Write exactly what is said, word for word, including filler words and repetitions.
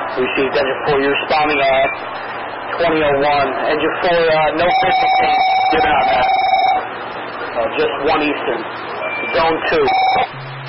Received Engine four, you're responding at twenty oh one. Engine four, uh, no frequency given on that. Uh, just one Eastern. Zone two.